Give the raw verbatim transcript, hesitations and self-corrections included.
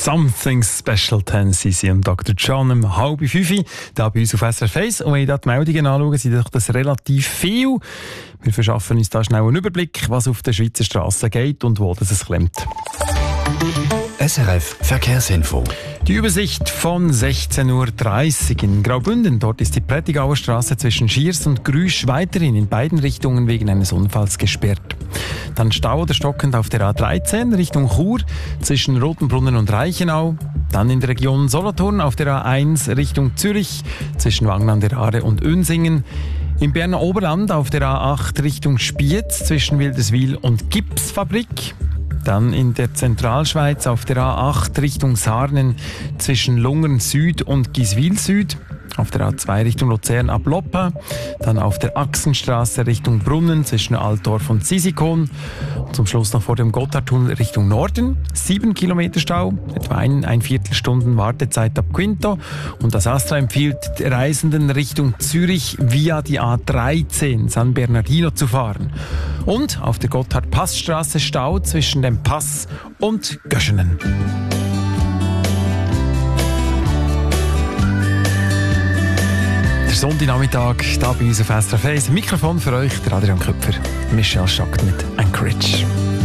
Something Special, Tennessee und Doktor John um halb fünf, hier bei uns auf S R F eins. Und wenn ich da die Meldungen anschaue, sind doch das relativ viel. Wir verschaffen uns da schnell einen Überblick, was auf den Schweizer Strassen geht und wo das es klemmt. S R F Verkehrsinfo. Die Übersicht von sechzehn Uhr dreißig in Graubünden. Dort ist die Prättigauer Straße zwischen Schiers und Grüsch weiterhin in beiden Richtungen wegen eines Unfalls gesperrt. Dann Stau oder stockend auf der A dreizehn Richtung Chur zwischen Rotenbrunnen und Reichenau. Dann in der Region Solothurn auf der A eins Richtung Zürich zwischen Wangen an der Aare und Unsingen. Im Berner Oberland auf der A acht Richtung Spiez zwischen Wilderswil und Gipsfabrik. Dann in der Zentralschweiz auf der A acht Richtung Sarnen zwischen Lungern Süd und Giswil Süd. Auf der A zwei Richtung Luzern ab Loppa. Dann auf der Achsenstraße Richtung Brunnen zwischen Altdorf und Sisikon. Und zum Schluss noch vor dem Gotthardtunnel Richtung Norden. Sieben Kilometer Stau, etwa ein, ein Viertelstunden Wartezeit ab Quinto. Und das Astra empfiehlt Reisenden Richtung Zürich via die A dreizehn San Bernardino zu fahren. Und auf der Gotthard-Passstraße Stau zwischen dem Pass und Göschenen. Sonntagnachmittag, hier bei uns auf S R F eins. Mikrofon für euch, der Adrian Köpfer. Michelle Schackt mit Anchorage.